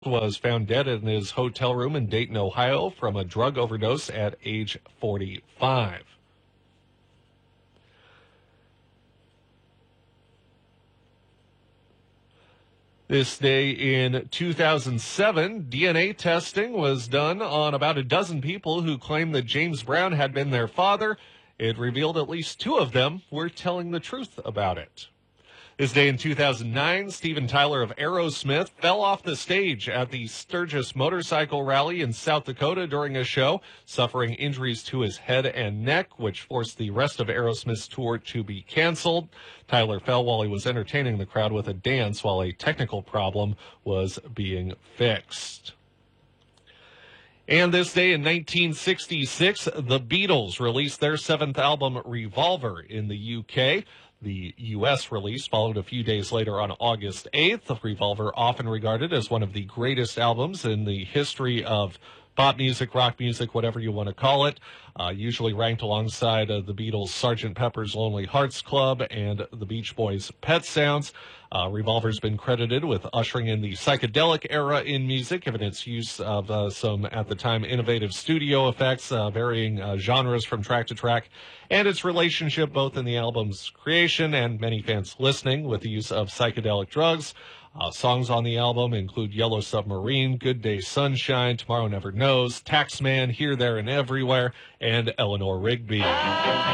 Was found dead in his hotel room in Dayton, Ohio from a drug overdose at age 45. This day in 2007, DNA testing was done on about a dozen people who claimed that James Brown had been their father. It revealed at least 2 of them were telling the truth about it. This day in 2009, Steven Tyler of Aerosmith fell off the stage at the Sturgis Motorcycle Rally in South Dakota during a show, suffering injuries to his head and neck, which forced the rest of Aerosmith's tour to be canceled. Tyler fell while he was entertaining the crowd with a dance while a technical problem was being fixed. And this day in 1966, the Beatles released their 7th album, Revolver, in the UK. The U.S. release followed a few days later on August 8th. Revolver, often regarded as one of the greatest albums in the history of pop music, rock music, whatever you want to call it, usually ranked alongside the Beatles' Sgt. Pepper's Lonely Hearts Club and the Beach Boys' Pet Sounds. Revolver's been credited with ushering in the psychedelic era in music, given its use of some, at the time, innovative studio effects, varying genres from track to track, and its relationship both in the album's creation and many fans listening with the use of psychedelic drugs. Songs on the album include Yellow Submarine, Good Day Sunshine, Tomorrow Never Knows, Taxman, Here, There, and Everywhere, and Eleanor Rigby.